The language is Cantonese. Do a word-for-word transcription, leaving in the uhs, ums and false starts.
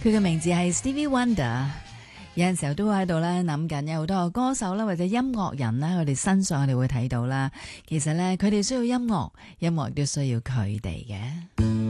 佢嘅名字係 Stevie Wonder。有陣時候都會喺度咧諗緊，有好多個歌手啦，或者音樂人啦，佢哋身上我哋會睇到啦。其實咧，佢哋需要音樂，音樂亦都需要佢哋嘅。